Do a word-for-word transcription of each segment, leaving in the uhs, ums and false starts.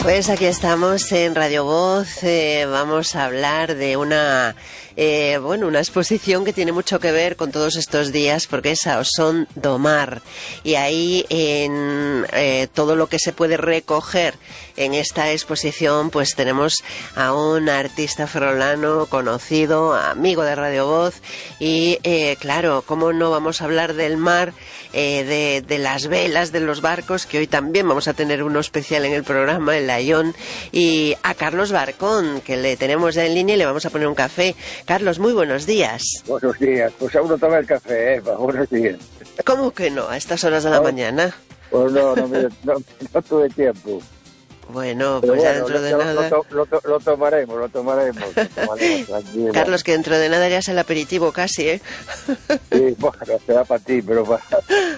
Pues aquí estamos en Radio Voz, eh, vamos a hablar de una, eh, bueno, una exposición que tiene mucho que ver con todos estos días, porque es Ao Son do Mar, y ahí en eh, todo lo que se puede recoger en esta exposición, pues tenemos a un artista ferrolano conocido, amigo de Radio Voz, y eh, claro, cómo no vamos a hablar del mar, eh, de, de las velas, de los barcos, que hoy también vamos a tener uno especial en el programa, el Layón, y a Carlos Barcón, que le tenemos ya en línea y le vamos a poner un café. Carlos, muy buenos días. Buenos días, pues aún no tomé el café, Eva, buenos días. ¿Cómo que no? A estas horas de la no, mañana. Pues no, no, no, no, no tuve tiempo. Bueno, Pero pues ya bueno, dentro de lo, nada... Lo, lo, lo, lo tomaremos, lo tomaremos. Lo tomaremos tranquilo. Carlos, que dentro de nada ya es el aperitivo casi, ¿eh? Sí, bueno, será para ti, pero para,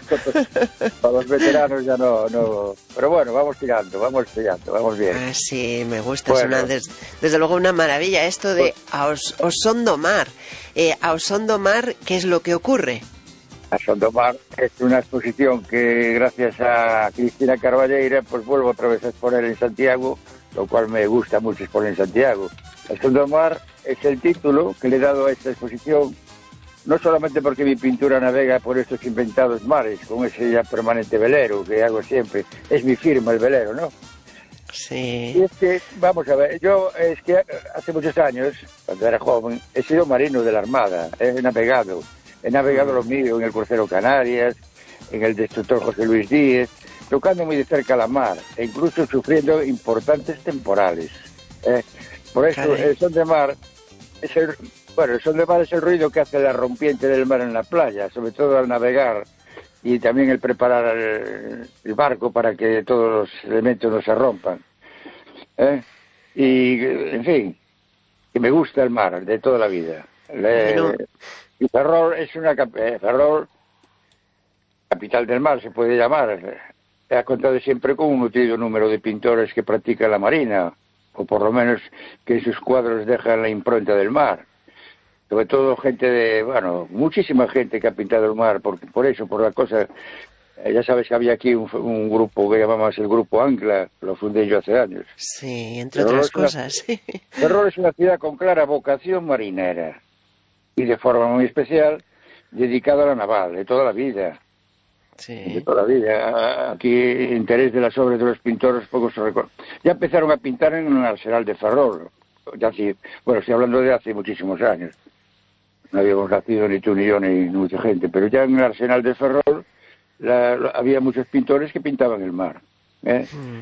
para los veteranos ya no, no... Pero bueno, vamos tirando, vamos tirando, vamos bien. Ah, sí, me gusta. Bueno. Es una, des, desde luego una maravilla esto de Ao Son do Mar. Eh, Ao Son do Mar, ¿qué es lo que ocurre? Ao Son do Mar es una exposición que gracias a Cristina Carballeira pues vuelvo otra vez a exponer en Santiago, lo cual me gusta mucho exponer en Santiago. Ao Son do Mar es el título que le he dado a esta exposición, no solamente porque mi pintura navega por estos inventados mares, con ese ya permanente velero que hago siempre, es mi firma el velero, ¿no? Sí. Y es que, vamos a ver, yo es que hace muchos años, cuando era joven, he sido marino de la Armada, he navegado. He navegado lo mío en el crucero Canarias, en el destructor José Luis Díez, tocando muy de cerca la mar e incluso sufriendo importantes temporales. ¿eh? Por eso Caray. el son de mar es el, bueno, el son de mar es el ruido que hace la rompiente del mar en la playa, sobre todo al navegar y también el preparar el, el barco para que todos los elementos no se rompan. ¿eh? Y, en fin, que me gusta el mar de toda la vida. Le, bueno. Y Ferrol es una eh, Ferrol, capital del mar, se puede llamar. Ha contado siempre con un nutrido número de pintores que practican la marina, o por lo menos que en sus cuadros dejan la impronta del mar. Sobre todo gente de, bueno, muchísima gente que ha pintado el mar, por, por eso, por la cosa. Eh, ya sabes que había aquí un, un grupo que llamamos el Grupo Ancla, lo fundé yo hace años. Sí, entre Ferrol otras cosas. Una, Ferrol es una ciudad con clara vocación marinera. Y de forma muy especial dedicado a la naval, de toda la vida. Sí. De toda la vida. Aquí, interés de las obras de los pintores, pocos se recuerdan. Ya empezaron a pintar en un arsenal de Ferrol. Ya sí, bueno, estoy hablando de hace muchísimos años. No habíamos nacido ni tú ni yo ni mucha gente, pero ya en el arsenal de Ferrol la, la, había muchos pintores que pintaban el mar. ¿eh? Mm.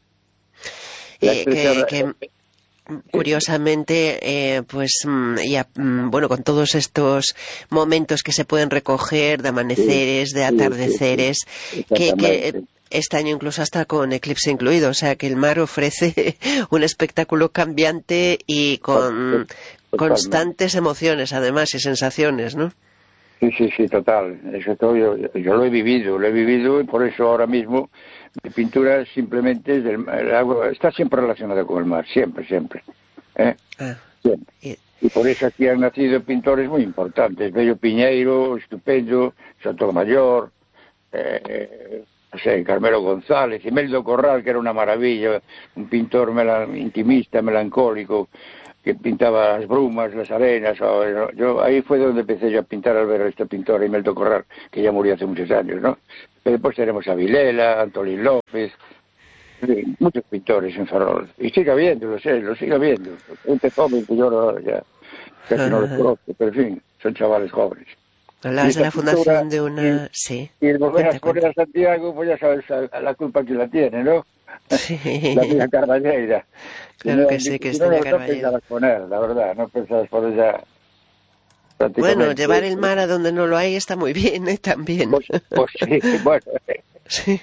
Eh, que, que... Curiosamente, eh, pues ya, bueno, con todos estos momentos que se pueden recoger de amaneceres, de atardeceres, que, que este año incluso hasta con eclipse incluido, o sea que el mar ofrece un espectáculo cambiante y con constantes emociones además y sensaciones, ¿no? Sí, sí, sí, total. Eso todo yo, yo lo he vivido, lo he vivido y por eso ahora mismo mi pintura simplemente es del, el agua, está siempre relacionada con el mar, siempre, siempre. ¿eh? Ah, siempre. Y... y por eso aquí han nacido pintores muy importantes, Bello Piñeiro, estupendo, Sotomayor, eh, no sé, Carmelo González, Imeldo Corral, que era una maravilla, un pintor melan, intimista, melancólico, que pintaba las brumas, las arenas. O, yo ahí fue donde empecé yo a pintar al ver a este pintor, Imeldo Corral, que ya murió hace muchos años, ¿no? Pero después tenemos a Vilela, Antolín López, sí, muchos pintores en Ferrol. Y sigue habiendo, lo sé, lo sigue habiendo. Gente joven que yo no, ya casi no los conozco, pero en fin, son chavales jóvenes. Hablabas de la fundación de una... Y, sí. Y el volver a exponer a Santiago, pues ya sabes a, a la culpa que la tiene, ¿no? Sí. La tía Carballeira. Claro no, que sí, que si es no, doña no Carballeira. pensabas poner, la verdad, no pensabas poner ya... Bueno, llevar el mar a donde no lo hay está muy bien, ¿eh? También. Pues, pues sí, bueno. Sí.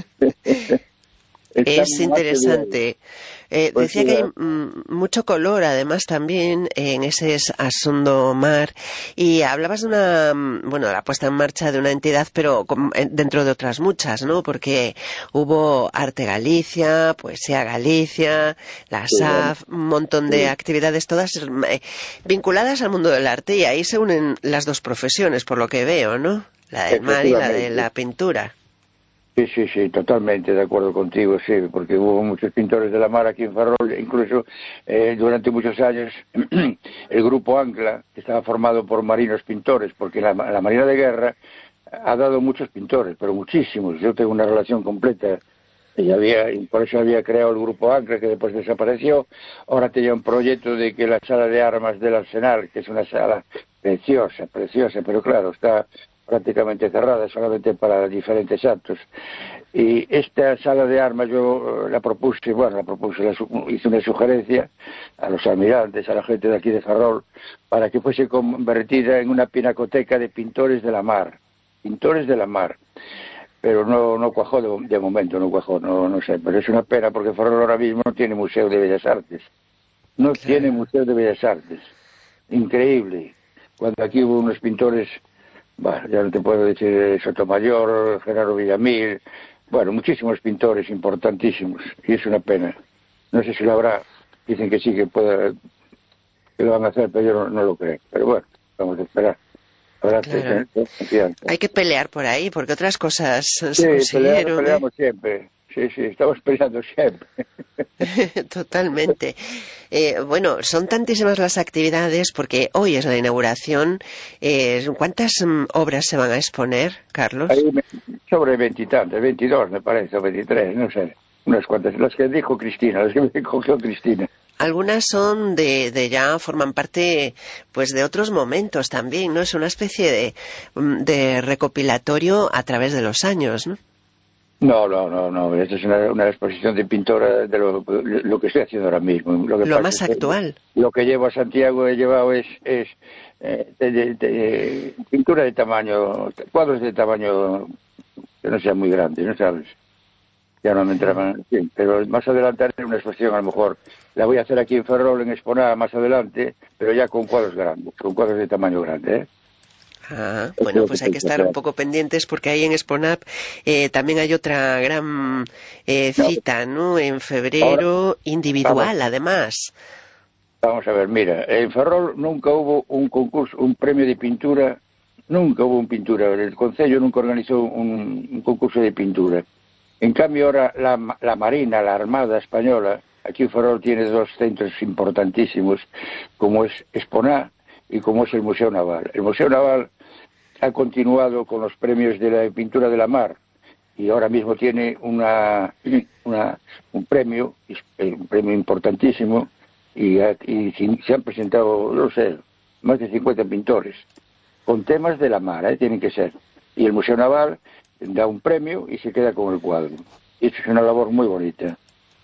Es interesante. Eh, pues decía sí, que hay mm, mucho color, además, también en ese Ao Son do Mar. Y hablabas de una, bueno, la puesta en marcha de una entidad, pero dentro de otras muchas, ¿no? Porque hubo Arte Galicia, Poesía Galicia, la sí, S A F, un montón de sí. actividades, todas eh, vinculadas al mundo del arte. Y ahí se unen las dos profesiones, por lo que veo, ¿no? La del mar y la de la pintura. Sí, sí, sí, totalmente de acuerdo contigo, sí, porque hubo muchos pintores de la mar aquí en Ferrol, incluso eh, durante muchos años el grupo Ancla, que estaba formado por marinos pintores, porque la, la Marina de Guerra ha dado muchos pintores, pero muchísimos. Yo tengo una relación completa y había, y por eso había creado el grupo Ancla, que después desapareció. Ahora tenía un proyecto de que la sala de armas del Arsenal, que es una sala preciosa, preciosa, pero claro, está prácticamente cerrada solamente para diferentes actos. Y esta sala de armas yo la propuse, bueno, la propuse, la, hice una sugerencia a los almirantes, a la gente de aquí de Ferrol, para que fuese convertida en una pinacoteca de pintores de la mar, pintores de la mar. Pero no no cuajó de, de momento, no cuajó, no, no sé, pero es una pena porque Ferrol ahora mismo no tiene Museo de Bellas Artes, no claro. tiene Museo de Bellas Artes, increíble, cuando aquí hubo unos pintores. Bueno, ya no te puedo decir Sotomayor, Gerardo Villamil, bueno, muchísimos pintores importantísimos, y es una pena. No sé si lo habrá, dicen que sí, que, pueda, que lo van a hacer, pero yo no, no lo creo. Pero bueno, vamos a esperar. Habrá que tener confianza. Hay que pelear por ahí, porque otras cosas sí, se consiguieron. Peleamos, peleamos ¿eh? siempre. Sí, sí, estamos peleando siempre. Totalmente. Eh, bueno, son tantísimas las actividades porque hoy es la inauguración. Eh, ¿Cuántas um, obras se van a exponer, Carlos? Hay sobre veintitantas, veintidós me parece, o veintitrés, no sé. Unas cuantas, las que dijo Cristina, las que me cogió Cristina. Algunas son de, de ya forman parte pues de otros momentos también, ¿no? Es una especie de, de recopilatorio a través de los años, ¿no? No, no, no, no. Esta es una, una exposición de pintora de lo, lo que estoy haciendo ahora mismo. Lo, que lo pasa más es actual. Que lo que llevo a Santiago he llevado es, es eh, de, de, de, pintura de tamaño, cuadros de tamaño que no sean muy grandes, ¿no sabes? Ya no me entraban, sí, pero más adelante haré una exposición, a lo mejor la voy a hacer aquí en Ferrol, en Exponá, más adelante, pero ya con cuadros grandes, con cuadros de tamaño grande, ¿eh? Ah, bueno, pues hay que estar un poco pendientes porque ahí en Exponap eh, también hay otra gran eh, cita, ¿no? En febrero, ahora, individual, vamos, además. Vamos a ver, mira, en Ferrol nunca hubo un concurso, un premio de pintura, nunca hubo un pintura. El Concello nunca organizó un, un concurso de pintura. En cambio ahora la, la Marina, la Armada Española, aquí en Ferrol tiene dos centros importantísimos, como es Exponá y como es el Museo Naval. El Museo Naval ha continuado con los premios de la pintura de la mar y ahora mismo tiene una, una un premio, un premio importantísimo y, y se han presentado, no sé, más de cincuenta pintores con temas de la mar, ¿eh? Tienen que ser. Y el Museo Naval da un premio y se queda con el cuadro. Y eso es una labor muy bonita.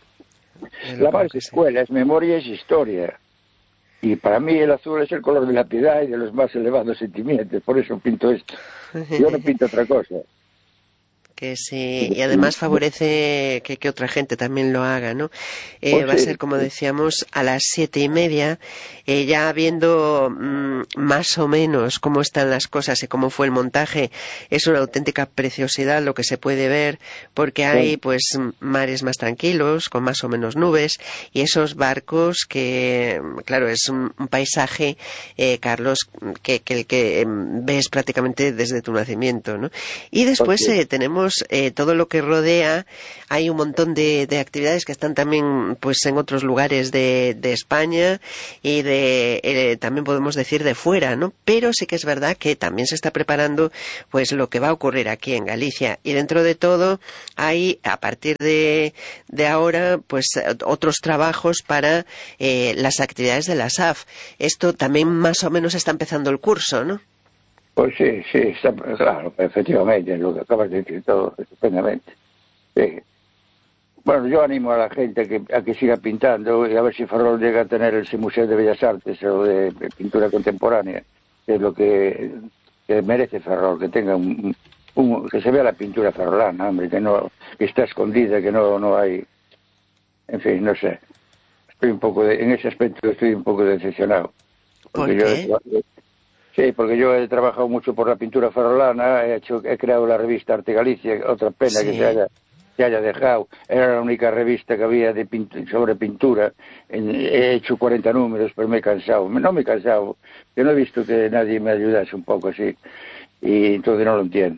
La mar es escuela, es memoria, es historia. Y para mí el azul es el color de la piedad y de los más elevados sentimientos, por eso pinto esto. Yo no pinto otra cosa. Que sí, y además favorece que, que otra gente también lo haga, ¿no? Eh, pues va sí, a ser, como sí. decíamos, a las siete y media, eh, ya viendo mmm, más o menos cómo están las cosas y cómo fue el montaje. Es una auténtica preciosidad lo que se puede ver, porque hay, pues, mares más tranquilos, con más o menos nubes, y esos barcos que, claro, es un, un paisaje, eh, Carlos, que, que el que eh, ves prácticamente desde tu nacimiento, ¿no? Y después eh, tenemos Eh, todo lo que rodea. Hay un montón de, de actividades que están también pues en otros lugares de, de España y de eh, también podemos decir de fuera, ¿no? Pero sí que es verdad que también se está preparando pues lo que va a ocurrir aquí en Galicia, y dentro de todo hay a partir de, de ahora pues otros trabajos para eh, las actividades de la S A F. Esto también más o menos está empezando el curso, ¿no? Pues sí, sí, está, claro, efectivamente, lo que acabas de decir todo estupendamente. Sí. Bueno, yo animo a la gente a que, a que siga pintando y a ver si Ferrol llega a tener ese Museo de Bellas Artes o de, de pintura contemporánea, que es lo que, que merece Ferrol, que tenga un, un, que se vea la pintura ferrolana, hombre, que no, que está escondida, que no, no hay, en fin, no sé. Estoy un poco, de, en ese aspecto estoy un poco decepcionado. ¿Por qué? Yo, Sí, porque yo he trabajado mucho por la pintura ferrolana, he hecho, he creado la revista Arte Galicia, otra pena sí. que se haya, se haya dejado. Era la única revista que había de pint sobre pintura. He hecho cuarenta números, pero me he cansado. No me he cansado, que no he visto que nadie me ayudase un poco así. Y entonces no lo entiendo.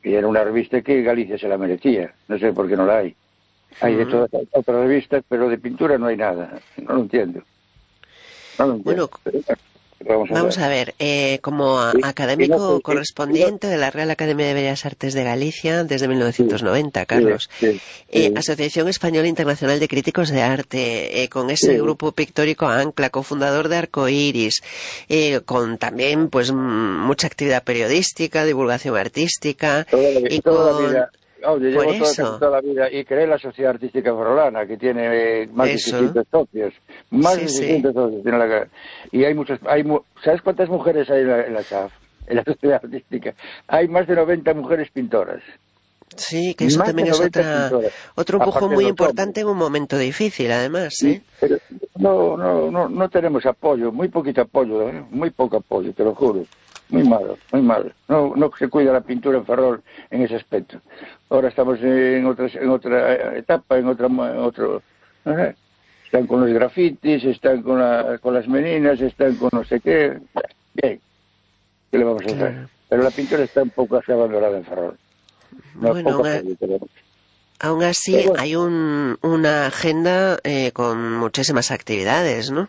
y era una revista que Galicia se la merecía. No sé por qué no la hay. Hay de todas otras revistas, pero de pintura no hay nada. No lo entiendo. No lo entiendo. Bueno, vamos a vamos ver, a ver eh, como a- sí, académico sí, sí, correspondiente de la Real Academia de Bellas Artes de Galicia desde mil novecientos noventa, Carlos. sí, sí, Eh, sí, Asociación Española Internacional de Críticos de Arte, eh, con ese sí. grupo pictórico Ancla, cofundador de Arcoiris, eh, con también pues mm, mucha actividad periodística, divulgación artística Toda la, y toda la con... vida. Oye, Por llevo toda, casi eso, toda la vida y creé la Sociedad Artística Ferrolana, que tiene eh, más de eso, seiscientos socios. Más sí, de sí, seiscientos socios tiene la. Y hay muchos. Hay, mu- ¿Sabes cuántas mujeres hay en la, en la S A F? En la Sociedad Artística. Hay más de noventa mujeres pintoras. sí, que eso Más de también es noventa otra, pintoras. otro empujón Aparte de muy los hombres. importante en un momento difícil, además, Y, ¿eh? pero no, no, no, no tenemos apoyo, muy poquito apoyo, ¿eh? Muy poco apoyo, te lo juro. Muy malo, muy malo. No, no se cuida la pintura en Ferrol en ese aspecto. Ahora estamos en otra, en otra etapa, en otra, en otro, no sé. Están con los grafitis, están con, la, con las meninas, están con no sé qué. Bien, ¿qué le vamos a hacer? Claro. Pero la pintura está un poco así abandonada en Ferrol. No, Bueno, poco aún, a- apoyo tenemos. aún Pero así bueno, hay un, una agenda eh, con muchísimas actividades, ¿no?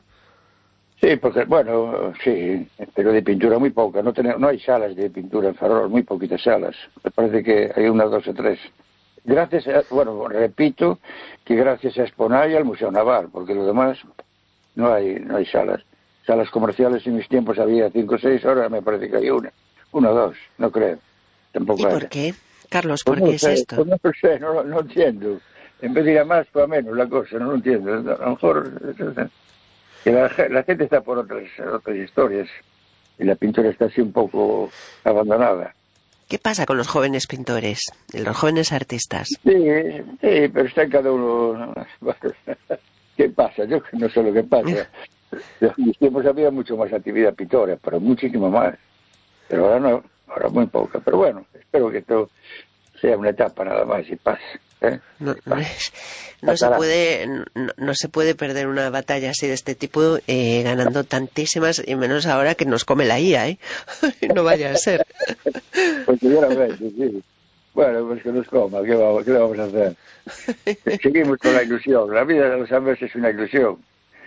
sí, porque, bueno, sí, pero de pintura muy poca. No, tenemos, no hay salas de pintura en Ferrol, muy poquitas salas. Me parece que hay unas dos o tres. Gracias a, bueno, repito que gracias a Exponay y al Museo Naval, porque lo demás no hay no hay salas. Salas comerciales en mis tiempos había cinco o seis, ahora me parece que hay una. Una o dos, no creo. ¿Y Tampoco hay. por qué? Carlos, Pues ¿por no qué lo es sé, esto? pues no lo sé, no, lo- no entiendo. En vez de ir a más, fue a menos la cosa, no lo entiendo. A lo mejor que la, ge- la gente está por otras, otras historias y la pintura está así un poco abandonada. ¿Qué pasa con los jóvenes pintores, los jóvenes artistas? Sí, sí, pero está en cada uno. Bueno, ¿qué pasa? Yo no sé lo que pasa. En mis tiempos había mucho más actividad pintora, pero muchísimo más. Pero ahora no, ahora muy poca. Pero bueno, espero que esto sea una etapa nada más y pase. ¿eh? No, Y no, pase. es- no se Pasará. puede no, no se puede perder una batalla así de este tipo eh, ganando tantísimas y menos ahora que nos come la I A, ¿eh? No vaya a ser. Pues seguramente, sí. Bueno, pues que nos coma, ¿qué vamos, qué le vamos a hacer? Seguimos con la ilusión. La vida de los hombres es una ilusión.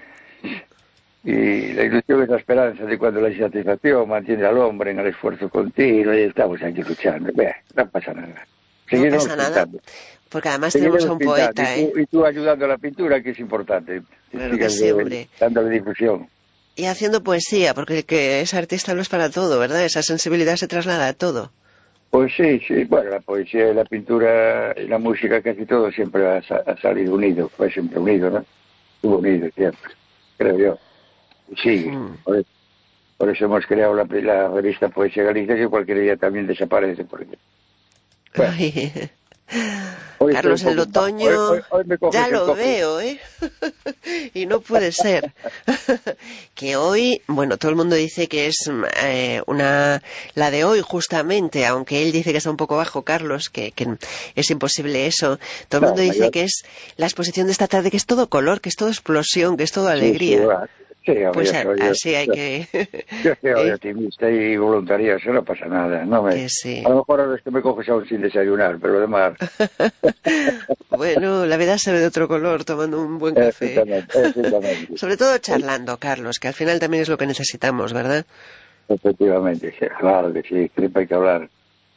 Y la ilusión es la esperanza de cuando la insatisfacción mantiene al hombre en el esfuerzo continuo y estamos aquí luchando. Ve, no pasa nada. No Seguiremos pasa nada, pintando. porque además tenemos a Seguiremos un pintando. poeta, Y ¿eh? tú, y tú ayudando a la pintura, que es importante. Que Claro que sigas sí, de- hombre. dándole difusión. Y haciendo poesía, porque el que es artista lo es para todo, ¿verdad? Esa sensibilidad se traslada a todo. Pues sí, sí. Bueno, la poesía, la pintura y la música, casi todo siempre ha, sa- ha salido unido. Fue siempre unido, ¿no? Estuvo unido siempre, creo yo. Y sigue. Mm. Por eso, por eso hemos creado la, la revista Poesía Galicia, que cualquier día también desaparece. Porque, bueno, Ay, hoy estoy Carlos, un el poco bajo. otoño Hoy, hoy- hoy me coges ya el lo cojo. veo, ¿eh? Y no puede ser. Que hoy, bueno, todo el mundo dice que es eh, una la de hoy justamente, aunque él dice que está un poco bajo, Carlos, que, que es imposible eso. Todo el No, mundo dice mayor. que es la exposición de esta tarde, que es todo color, que es todo explosión, que es todo Sí, sí, alegría. va. Sí, hombre, Pues yo a- soy yo. así hay Yo, que... yo soy ¿eh? optimista y voluntarioso, no pasa nada. No me, Que sí. a lo mejor ahora es que me coges aún sin desayunar, pero lo demás. Bueno, la vida se ve de otro color tomando un buen café. Exactamente, exactamente. Sobre todo charlando, Carlos, que al final también es lo que necesitamos, ¿verdad? Efectivamente, sí, claro que sí, siempre hay que hablar.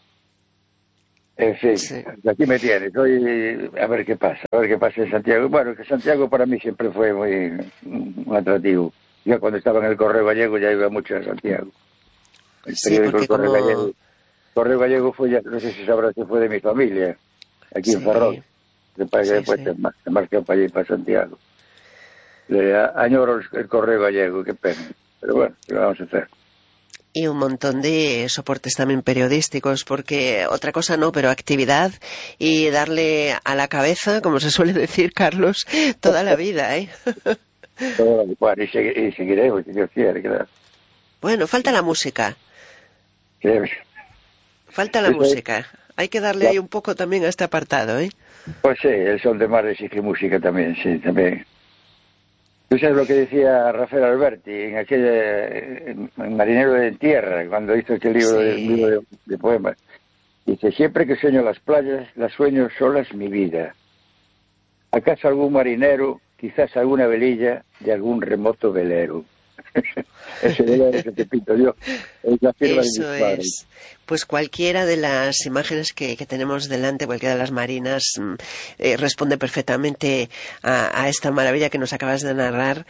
En fin, Sí. aquí me tienes. Hoy a ver qué pasa, a ver qué pasa en Santiago. Bueno, que Santiago para mí siempre fue muy, muy atractivo. Ya cuando estaba en el Correo Gallego ya iba mucho a Santiago. El Sí, periódico porque El Correo como... Gallego. Correo Gallego fue, ya, no sé si sabrás que fue de mi familia, aquí en Sí, Ferrol. Después, sí, después sí. se mar- se marchó para allí, para Santiago. Le a- añoro el, el Correo Gallego, qué pena. Pero bueno, ¿qué vamos a hacer? Y un montón de soportes también periodísticos, porque otra cosa no, pero actividad y darle a la cabeza, como se suele decir, Carlos, toda la vida, ¿eh? Todo lo- Bueno, y, segui- y seguiremos, si Dios quiere, claro. Bueno, falta la música, Créeme. falta la Eso es- música. Hay que darle Ya. ahí un poco también a este apartado, ¿eh? Pues sí, el Sol de Mar exige música también, sí, también. ¿Tú sabes lo que decía Rafael Alberti en aquel en Marinero de Tierra, cuando hizo aquel libro, Sí. de, un libro de, de poemas? Dice, siempre que sueño las playas, las sueño solas mi vida. ¿Acaso algún marinero, quizás alguna velilla de algún remoto velero? Ese velero que te pinto yo es la firma de mis padres. Es. Pues cualquiera de las imágenes que, que tenemos delante, cualquiera de las marinas, eh, responde perfectamente a, a esta maravilla que nos acabas de narrar,